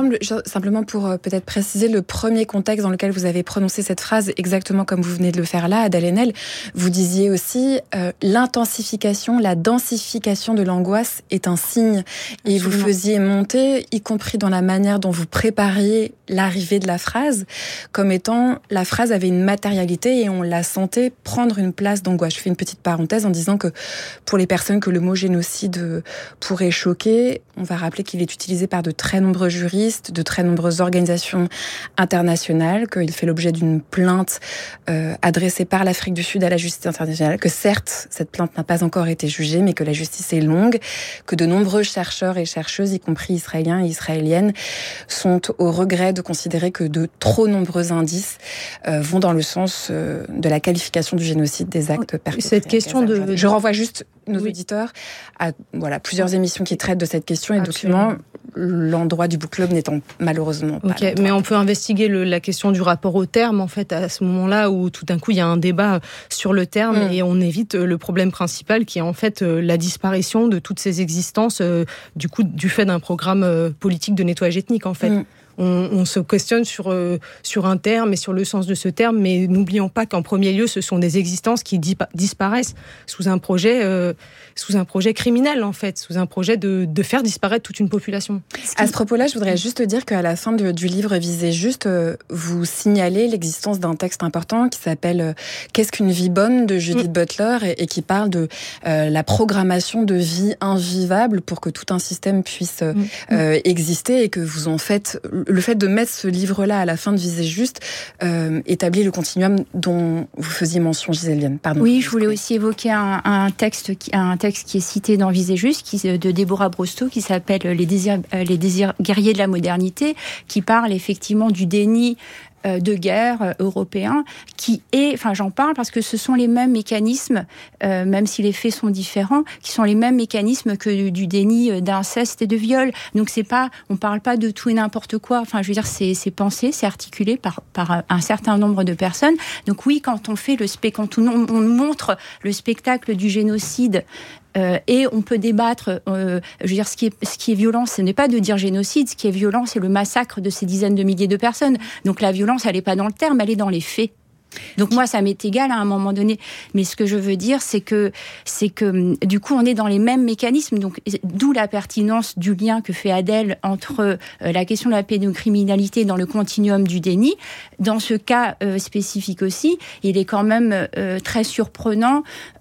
semble, simplement pour peut-être préciser le premier contexte dans lequel vous avez prononcé cette phrase, exactement comme vous venez de le faire là, Adèle Haenel, vous disiez aussi l'intensification, la densification de l'angoisse est un signe. Et vous faisiez monter, y compris dans la manière dont vous prépariez l'arrivée de la phrase, comme étant la phrase avait une matérialité et on la sentait prendre une place d'angoisse. Je fais une petite parenthèse en disant que pour les personnes que le mot génocide pourrait choquer, on va rappeler qu'il est utilisé par de très nombreux juristes, de très nombreuses organisations internationales, qu'il fait l'objet d'une plainte adressée par l'Afrique du Sud à la justice internationale, que certes, cette plainte n'a pas encore été jugée, mais que la justice est longue, que de nombreux chercheurs et chercheuses, y compris israéliens et israéliennes, sont au regret de considérer que de trop nombreux indices vont dans le sens de la qualification du génocide des actes perpétrés. Cette question Je renvoie juste nos auditeurs à plusieurs émissions qui traitent de cette question et documents, l'endroit du book club n'étant malheureusement pas. Ok, mais on peut investiguer la question du rapport au terme, en fait, à ce moment-là où tout d'un coup il y a un débat sur le terme et on évite le problème principal qui est en fait la disparition de toutes ces existences du fait d'un programme politique de nettoyage ethnique, en fait. On se questionne sur un terme et sur le sens de ce terme, mais n'oublions pas qu'en premier lieu, ce sont des existences qui disparaissent sous un projet criminel, en fait, sous un projet de faire disparaître toute une population. À ce propos-là, je voudrais juste dire qu'à la fin du livre Visez juste, vous signalez l'existence d'un texte important qui s'appelle « Qu'est-ce qu'une vie bonne ?» de Judith Butler et qui parle de la programmation de vie invivable pour que tout un système puisse exister et que vous en faites... Le fait de mettre ce livre-là à la fin de Visez juste établit le continuum dont vous faisiez mention, Gisèle Vienne. Pardon. Oui, je voulais aussi évoquer un texte qui est cité dans Visez juste, de Déborah Brostow, qui s'appelle Les désirs guerriers de la modernité, qui parle effectivement du déni de guerre européen, j'en parle parce que ce sont les mêmes mécanismes, même si les faits sont différents, qui sont les mêmes mécanismes que du déni d'inceste et de viol. Donc on parle pas de tout et n'importe quoi. Enfin, je veux dire, c'est pensé, c'est articulé par un certain nombre de personnes. Donc oui, quand on nous montre le spectacle du génocide. Et on peut débattre, je veux dire, ce qui est violent, ce n'est pas de dire génocide, ce qui est violent, c'est le massacre de ces dizaines de milliers de personnes. Donc la violence, elle n'est pas dans le terme, elle est dans les faits. Donc moi, ça m'est égal à un moment donné. Mais ce que je veux dire, c'est que du coup, on est dans les mêmes mécanismes. Donc, d'où la pertinence du lien que fait Adèle entre la question de la pédocriminalité dans le continuum du déni. Dans ce cas spécifique aussi, il est quand même très surprenant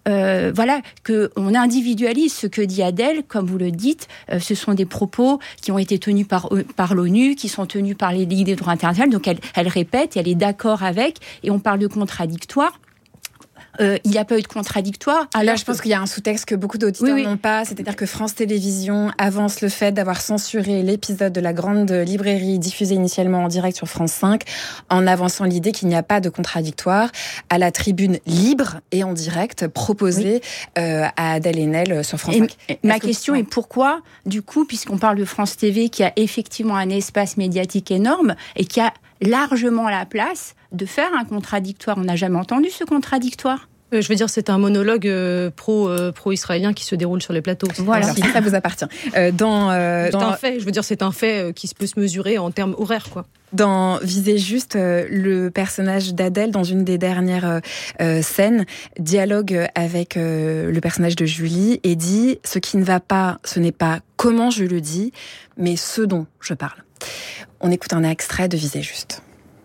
qu'on individualise ce que dit Adèle, comme vous le dites. Ce sont des propos qui ont été tenus par l'ONU, qui sont tenus par les ligues des droits internationaux. Donc, elle répète, elle est d'accord avec, et on parle de contradictoire. Il n'y a pas eu de contradictoire. Là, je pense qu'il y a un sous-texte que beaucoup d'auditeurs n'ont pas, c'est-à-dire que France Télévisions avance le fait d'avoir censuré l'épisode de la Grande Librairie diffusé initialement en direct sur France 5, en avançant l'idée qu'il n'y a pas de contradictoire à la tribune libre et en direct proposée à Adèle Haenel sur France 5. Ma question est pourquoi, du coup, puisqu'on parle de France TV qui a effectivement un espace médiatique énorme et qui a largement la place de faire un contradictoire. On n'a jamais entendu ce contradictoire. Je veux dire, c'est un monologue pro-israélien qui se déroule sur les plateaux. Voilà, si ça vous appartient. C'est un fait. Je veux dire, c'est un fait qui peut se mesurer en termes horaires, quoi. Dans Visez juste, le personnage d'Adèle, dans une des dernières scènes, dialogue avec le personnage de Julie et dit « Ce qui ne va pas, ce n'est pas comment je le dis, mais ce dont je parle ». On écoute un extrait de Visez juste.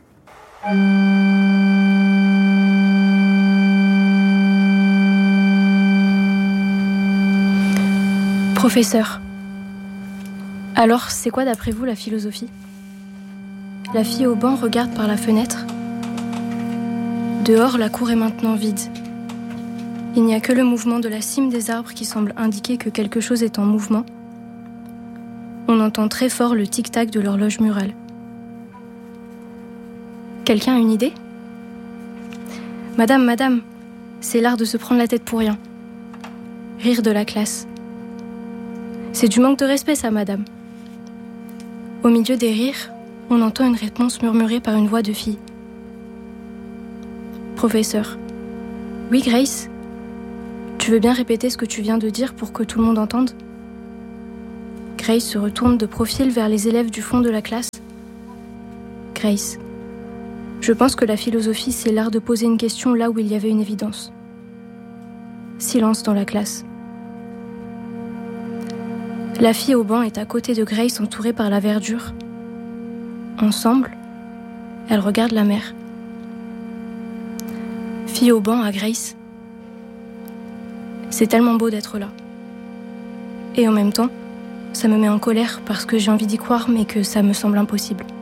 Professeur, alors c'est quoi d'après vous la philosophie ? La fille au banc regarde par la fenêtre. Dehors, la cour est maintenant vide. Il n'y a que le mouvement de la cime des arbres qui semble indiquer que quelque chose est en mouvement. On entend très fort le tic-tac de l'horloge murale. Quelqu'un a une idée ? Madame, c'est l'art de se prendre la tête pour rien. Rire de la classe. C'est du manque de respect, ça, madame. Au milieu des rires, on entend une réponse murmurée par une voix de fille. Professeur. Oui, Grace ? Tu veux bien répéter ce que tu viens de dire pour que tout le monde entende ? Grace se retourne de profil vers les élèves du fond de la classe. Grace. Je pense que la philosophie, c'est l'art de poser une question là où il y avait une évidence. Silence dans la classe. La fille au banc est à côté de Grace, entourée par la verdure. Ensemble, elles regardent la mer. Fille au banc à Grace. C'est tellement beau d'être là. Et en même temps, ça me met en colère parce que j'ai envie d'y croire mais que ça me semble impossible.